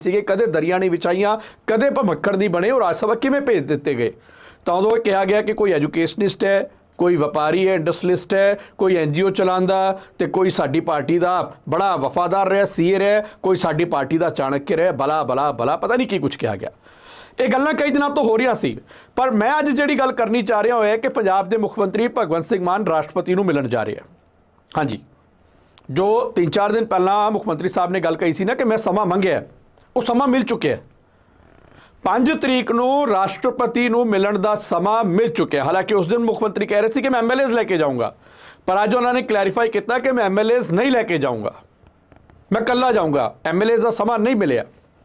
ਸੀਗੇ, ਕਦੇ ਦਰੀਆਂ ਨਹੀਂ ਵਿਛਾਈਆਂ, ਕਦੇ ਭਮੱਕੜ ਨਹੀਂ ਬਣੇ, और राज्य सभा किवें भेज दिते गए। तो उदों कहा गया कि कोई एजुकेशनिस्ट है, कोई व्यापारी है, इंडस्ट्रीलिस्ट है, कोई NGO चलांदा, तो कोई साडी पार्टी का बड़ा वफादार रहा, सीए रहा, कोई साडी पार्टी का चाणक्य रहा, भला भला भला पता नहीं की कुछ कहा गया। ये गल्लां कई दिनों तो हो रही सी, पर मैं अज जिहड़ी गल करनी चाह रहा है कि पंजाब के मुख मंत्री भगवंत सिंह मान राष्ट्रपति नूं मिलण जा रहे हैं। हाँ जी, जो 3-4 दिन पहला मुख मंत्री साहब ने गल कही सी ना कि मैं समा मंगिया, वो समा मिल चुकिया। 5 तरीक नूं राष्ट्रपति नूं मिलण दा समा मिल चुकिया। हालांकि उस दिन मुख्यमंत्री कह रहे थे कि मैं MLAs लैके जाऊँगा, पर अज उन्होंने क्लैरीफाई किया कि मैं MLAs नहीं लैके जाऊँगा, मैं कल्ला जाऊँगा, MLAs का समा नहीं मिलिया।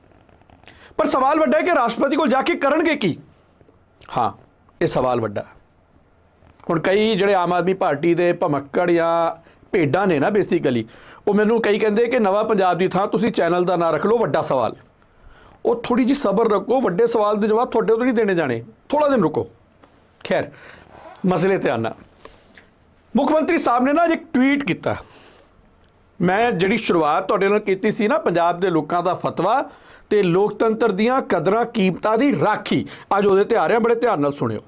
पर सवाल वड्डा है कि राष्ट्रपति को जाके करनगे की? हाँ, ये सवाल वड्डा। हुण कई जिहड़े आम आदमी पार्टी के भमक्कड़ या भेडां ने ना, बेसिकली वो मैनूं कई कहंदे कि नवा पंजाब की थां तुसीं चैनल का नाम रख लो वड्डा सवाल। वो थोड़ी जी सबर रखो, वड्डे सवाल के जवाब तुहाडे तो नहीं देने जाने, थोड़ा दिन रुको। खैर, मसले ते आना। मुख्यमंत्री साहब ने ना अज एक ट्वीट किया। मैं जिहड़ी शुरुआत तुहाडे नाल कीती सी ना, पंजाब के लोगों का फतवा ते लोकतंत्र दीआं कदरां कीमतां दी राखी, अज उहदे ते आ रहे, बड़े ध्यान नाल सुणिओ।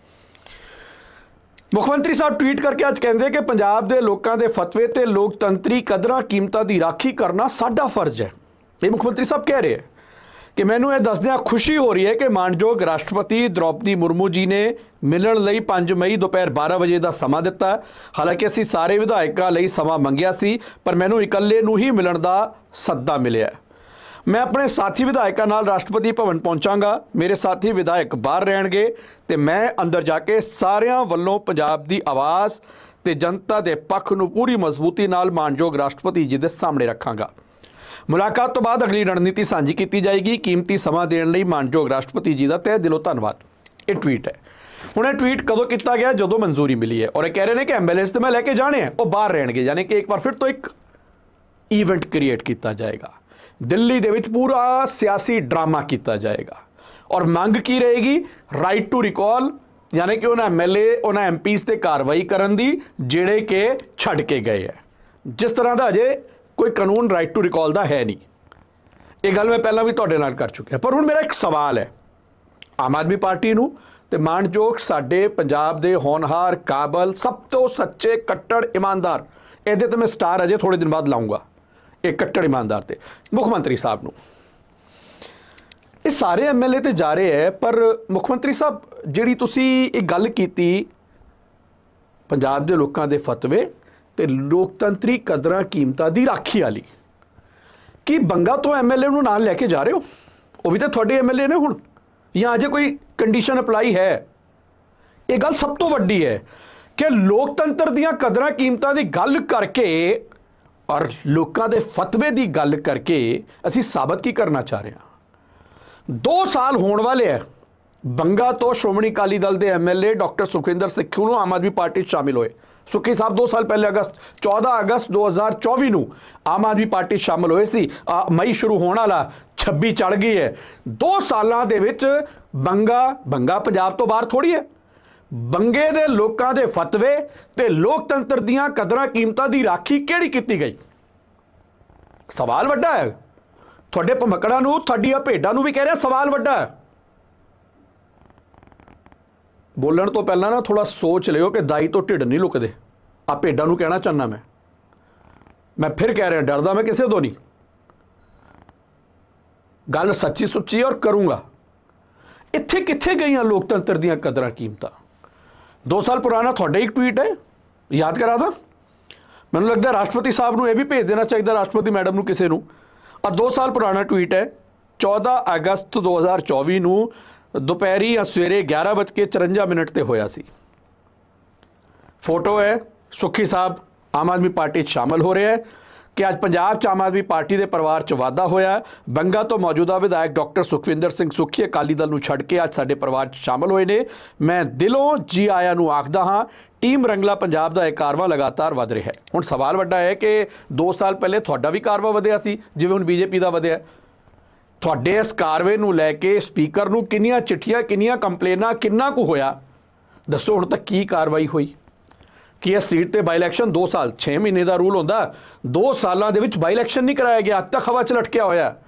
मुख्यमंत्री साहब ट्वीट करके अज कहते कि पंजाब के लोगों के फतवे ते लोकतंत्री कदरां कीमतां दी राखी करना साडा फर्ज है। ये मुख्यमंत्री साहब कह रहे हैं कि मैनूं ये दसदिआं खुशी हो रही है कि मानयोग राष्ट्रपति द्रौपदी मुर्मू जी ने मिलण लई 5 मई दोपहर 12 बजे का समा दिता। हालांकि असीं सारे विधायकों लई समा मंगिया सी, पर मैनूं इकल्ले नूं ही मिलण दा सद्दा मिलिया। मैं अपने साथी विधायकों नाल राष्ट्रपति भवन पहुंचांगा, मेरे साथी विधायक बाहर रहणगे ते मैं अंदर जाके सारियां वल्लों पंजाब दी आवाज़ ते जनता दे पक्ष नूं पूरी मजबूती नाल मानयोग राष्ट्रपति जी दे सामने रखांगा। मुलाकात तो बाद अगली रणनीति साझी की जाएगी। कीमती समा देण लई मानयोग राष्ट्रपति जी का तहे दिलों धन्नवाद। ये ट्वीट है। हुण ये ट्वीट कदों किया गया? जदों मंजूरी मिली है। और ये कह रहे हैं कि MLAs तो मैं लैके जाने हैं, वो बाहर रहणगे, यानी कि एक बार फिर तो एक ईवेंट क्रिएट किया जाएगा। दिल्ली दे विच पूरा सियासी ड्रामा किया जाएगा और मंग की रहेगी? राइट टू रिकॉल, यानी कि उन्हें MLA उन्हें MPs ते कार्रवाई करन दी जिहड़े के छड्ड के गए है। जिस तरह का अजे कोई कानून राइट टू रिकॉल का है नहीं। ये गल मैं पहला भी तुहाडे नाल कर चुकिया। पर हुण मेरा एक सवाल है आम आदमी पार्टी नूं ते मानयोग साडे पंजाब दे होनहार काबल सब तो सच्चे कट्टड़ ईमानदार, इहदे ते मैं स्टार अजे थोड़े दिन बाद लाऊंगा, एक कट्टड़ ईमानदार ते मुख्यमंत्री साहब नूं। ये सारे MLA ते जा रहे हैं, पर मुख्यमंत्री साहब जिहड़ी तुसीं एक गल कीती पंजाब दे लोकां दे फतवे ते लोकतंत्री कदरां कीमतां दी राखी वाली, कि बंगा तो MLA नूं नाल लैके जा रहे हो? वो भी तो तुहाडे MLA ने हुण, या अजे कोई कंडीशन अप्लाई है? ये गल सब तो वड्डी है कि लोकतंत्र दीआं कदरां कीमतां दी गल करके और लोगों के फतवे की गल करके असी साबित की करना चाह रहे हैं। 2 साल होने वाले है बंगा तो श्रोमणी अकाली दल के MLA डॉक्टर सुखविंदर सिक्खू आम आदमी पार्टी शामिल होए। सुखी साहब 2 साल पहले 14 अगस्त 2024 नूं आम आदमी पार्टी शामिल होए सी। मई शुरू होने वाला 26 चढ़ गई है। 2 सालों के विच बंगा पंजाब तो बाहर थोड़ी है। बंगे दे लोकां दे फतवे ते लोकतंत्र दीआं कदरां कीमतां दी राखी किहड़ी कीती गई? सवाल वड्डा है। तुहाडे भमक्कड़ां नूं, तुहाडीआं भेडां नूं भी कह रहा सवाल वड्डा है। बोलण तो पहला ना थोड़ा सोच लियो कि दाई तो ढिड नहीं लुकदे। आ भेडां नूं कहना चाहना मैं फिर कह रहा डरदा मैं किसी तो नहीं। गल सच्ची सुच्ची और करूँगा। इत्थे कित्थे गईयां लोकतंत्र दीआं कदरां कीमतां? 2 साल पुराना थोड़ा एक ट्वीट है, याद करा था। मैनूं लगता राष्ट्रपति साहब नूं यह भी भेज देना चाहिए, राष्ट्रपति मैडम नूं किसी नूं। और 2 साल पुराना ट्वीट है, 14 अगस्त 2024 नूं दोपहरी या सवेरे 11:54 ते होया सी। फोटो है, सुखी साहब आम आदमी पार्टी शामिल हो रहे हैं कि अज पंजाब च आम आदमी पार्टी के परिवार च वाधा होया। बंगा तो मौजूदा विधायक डॉक्टर सुखविंदर सिंह सुखी अकाली दल नूं छड्ड के अज साडे परिवार च शामिल होए ने। मैं दिलों जी आया नूं आखदा हाँ। टीम रंगला पंजाब का एक कारवां लगातार वध रहा है। हुण सवाल वड्डा है कि 2 साल पहले तुहाडा भी कारवां वधिया सी जिवें हुण BJP का वधिया। तुहाडे इस कारवे नूं लैके स्पीकर नूं किन्नियां चिट्ठियां, किन्नियां कंप्लेनां, किन्ना कुछ होया? दसो हुण तक की कार्रवाई हुई? कि इस सीट पर बाई इलैक्शन 2 साल 6 महीने का रूल होंदा, 2 सालों के बाई इलैक्शन नहीं कराया गया, अज तक हवा च लटकिया होया।